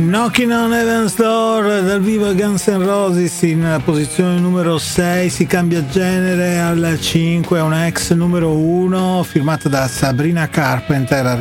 Knocking on Heaven's Door dal vivo Guns N' Roses in posizione numero 6, si cambia genere al 5, è una ex numero 1 firmata da Sabrina Carpenter.